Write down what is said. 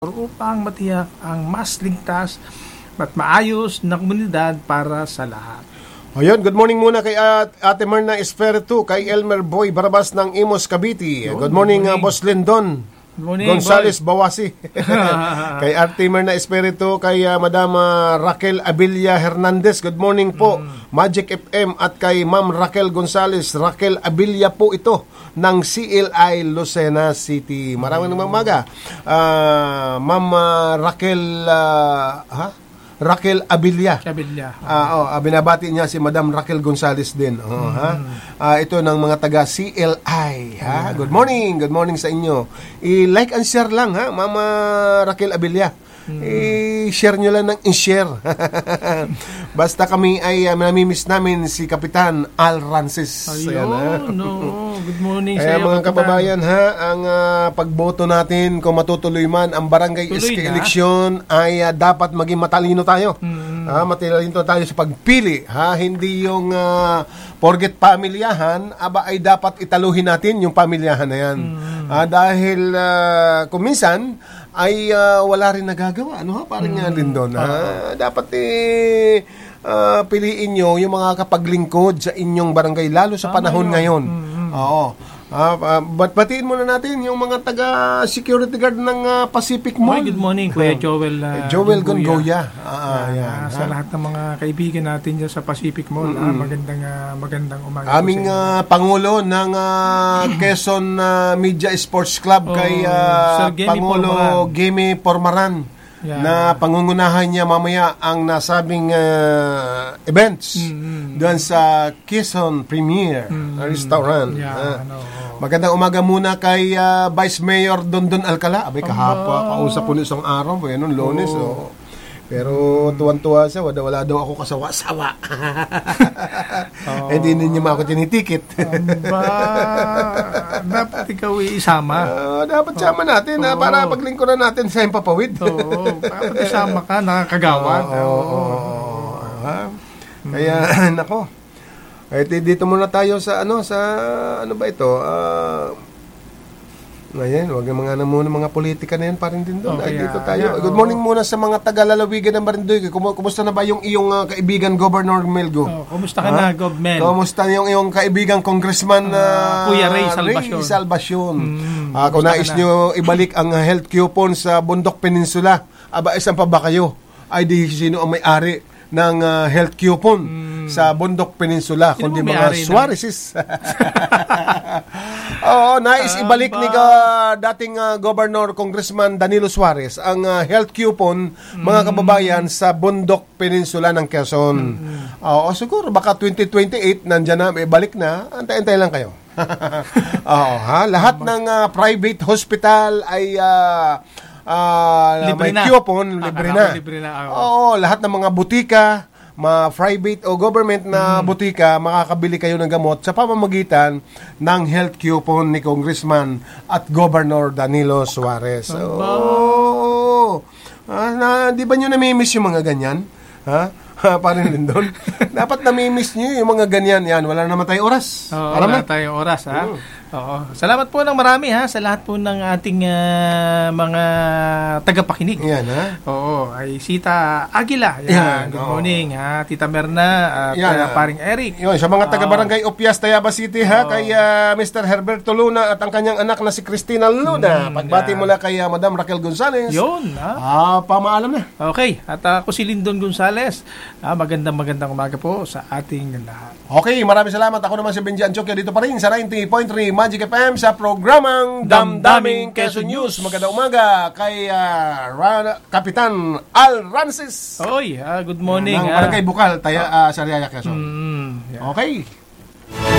upang matiyak ang mas ligtas at maayos na komunidad para sa lahat. Ayun, good morning muna kay Ate Myrna Espiritu, kay Elmer Boy Barabas ng Imos, Cavite. Good morning, Boss Lindon Gonzales Bawasi. Kay Ate Myrna Espiritu, kay Madam Raquel Abilia Hernandez. Good morning po, Magic FM, at kay Ma'am Raquel Gonzales. Raquel Abilia po ito ng CLI Lucena City. Maraming umaga. Ma'am Raquel Raquel Abilia. Binabati niya si Madam Raquel Gonzales din. Ito ng mga taga CLI. Good morning sa inyo. I-like and share lang, Ma'am Raquel Abilia. I-share nyo lang ng i-share. Basta kami ay namimiss namin si Kapitan Al Rances. Ayun, good morning sa iyo, mga kababayan, ang pagboto natin, kung matutuloy man ang barangay eleksyon, ay dapat maging matalino tayo. Matalino tayo sa pagpili. Hindi yung porget pamilyahan, ay dapat italuhin natin yung pamilyahan na yan. Dahil kung minsan ay wala rin nagagawa, parang nga din doon. Dapat piliin nyo yung mga kapaglingkod sa inyong barangay, lalo sa panahon ngayon. Batiin muna natin yung mga taga-security guard ng Pacific Mall. Good morning, Kuya Joel. Joel Gongoya. Sa lahat ng mga kaibigan natin dyan sa Pacific Mall, magandang umaga. Aming Pangulo ng Quezon Media Sports Club, kay Pangulo Gemi Pormaran. Na pangungunahan niya mamaya ang nasabing events doon sa Quezon Premier Restaurant. Magandang umaga muna kay Vice Mayor Dondon Alcala. Kausap po isang araw, noon Lunes. Pero tuwan-tuwa siya, wala daw ako kasawa-sawa. Hindi ninyo ako tinitikit. Dapat ikaw isama. Dapat sama natin para paglingkuran natin sa Himpapawid. Dapat isama ka, nakakagawan. Kaya, nako. Dito muna tayo sa ano ba ito? Ngayon, wag mga politika na yan pa rin din doon. Dito tayo. Good morning muna sa mga taga-lalawigan ng Marinduque. Kumusta na ba yung iyong kaibigan Governor Melgo? Kumusta ka na, Governor? Kumusta yung iyong kaibigan Congressman Kuya Ray Salvacion? Kung nais nyo ibalik ang health coupon sa Bundok Peninsula, isang pa ba kayo? Ay di sino ang may-ari ng health coupon sa Bundok Peninsula, kundi mga Suarezes. Nais ibalik ni dating Governor Congressman Danilo Suarez ang health coupon, mga kababayan, sa Bundok Peninsula ng Quezon. Siguro baka 2028 nandiyan na, balik na, antay-antay lang kayo. Lahat ng private hospital ay libre may coupon, libre na. Lahat ng mga butika, private o government na butika, makakabili kayo ng gamot sa pamamagitan ng health coupon ni Congressman at Governor Danilo Suarez. Di ba nyo namimiss yung mga ganyan? Parin din doon. Dapat namimiss nyo yung mga ganyan. Yan, wala naman tayong oras. Wala tayong oras, Salamat po ng marami, sa lahat po ng ating mga tagapakinig. Yan, ay Sita Aguila. Good morning, Tita Merna at paring Eric. Sa mga taga-barangay Opias, Tayaba City, kay Mr. Herberto Luna at ang kanyang anak na si Cristina Luna. Pagbati mula kay Madam Raquel Gonzales. Yun, pamaalam na. Okay, at ako si Lindon Gonzales. Magandang umaga po sa ating lahat. Okay, maraming salamat. Ako naman si Benji Anchokya, dito pa rin sa 90.3 Magic FM sa programang Damdaming Quezon News. Magandang umaga kay Kapitan Al Rances. Good morning. Ng Barangay Bukal, Sariaya, Quezon. Okay.